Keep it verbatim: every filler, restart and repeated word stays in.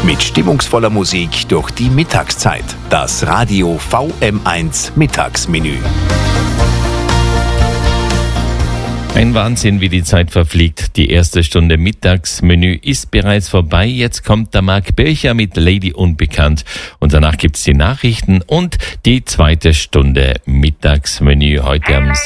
Mit stimmungsvoller Musik durch die Mittagszeit. Das Radio V M eins Mittagsmenü. Ein Wahnsinn, wie die Zeit verfliegt. Die erste Stunde Mittagsmenü ist bereits vorbei. Jetzt kommt der Marc Bircher mit Lady Unbekannt. Und danach gibt's die Nachrichten und die zweite Stunde Mittagsmenü heute am